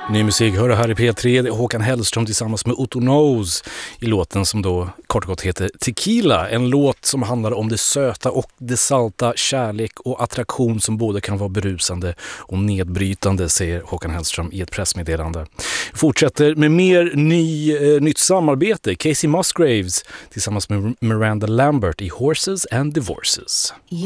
Ny musik hör här i P3. Det är Håkan Hellström tillsammans med Otto Knows i låten som då kort och gott heter Tequila. En låt som handlar om det söta och det salta, kärlek och attraktion som både kan vara berusande och nedbrytande, säger Håkan Hellström i ett pressmeddelande. Fortsätter med mer nytt samarbete. Casey Musgraves tillsammans med Miranda Lambert i Horses and Divorces.